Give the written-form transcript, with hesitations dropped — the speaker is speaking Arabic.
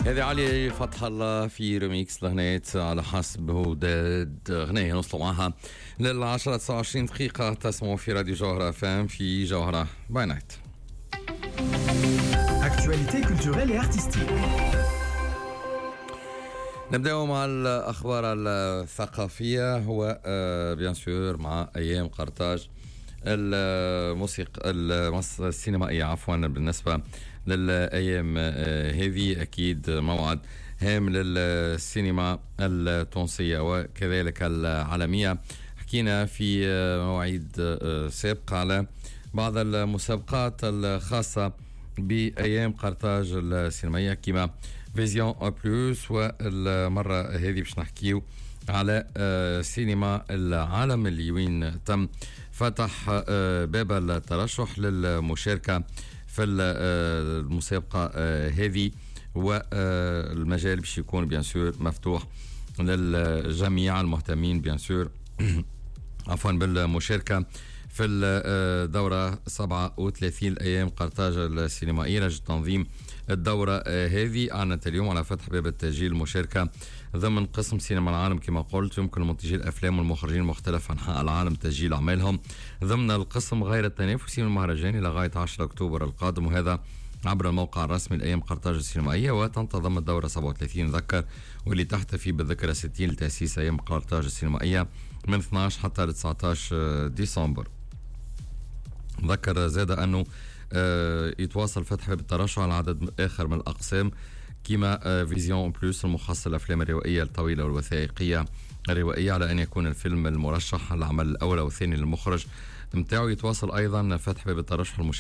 هذه علي فتح الله في ريميكس لغنية على حسب هوداد، غنية نوصلوا معها لل10 29 دقيقة. تسمعوا في راديو جوهرة فام في جوهرة باي نايت. Actualité culturelle et artistique. نبدأ مع الأخبار الثقافية. هو بيان سور مع أيام قرطاج الموسيقى السينمائية عفوا. بالنسبة للأيام هذه أكيد موعد هام للسينما التونسية وكذلك العالمية. حكينا في مواعيد سابقة على بعض المسابقات الخاصة بأيام قرطاج السينمائية كما فيزيون بلوس، والمرة هذه باش نحكيو على سينما العالم اللي وين تم فتح باب الترشح للمشاركة في المسابقة هذه، والمجال باش يكون بيان سور مفتوح للجميع المهتمين بيان سور عفوا بالمشاركة في الدورة 37 الأيام قرطاج السينمائية. لجنة تنظيم الدورة هذه أعلنت اليوم على فتح باب التسجيل المشاركة ضمن قسم سينما العالم. كما قلت يمكن لمنتجي الأفلام والمخرجين مختلف أنحاء العالم تسجيل أعمالهم ضمن القسم غير التنافسي من المهرجان إلى غاية 10 أكتوبر القادم، وهذا عبر الموقع الرسمي لأيام قرطاج السينمائية. وتنتظم الدورة 37 ذكر واللي تحتفي بالذكرى 60 لتأسيس أيام قرطاج السينمائية من 12 حتى ل 19 ديسمبر. ذكر زاد أنه يتواصل فتح باب الترشح على عدد آخر من الأقسام كما فيزيون بلوس المخصص للأفلام الروائية الطويلة والوثائقية الروائية، على أن يكون الفيلم المرشح العمل الأول أو الثاني للمخرج متاعه. يتواصل أيضا فتح باب الترشح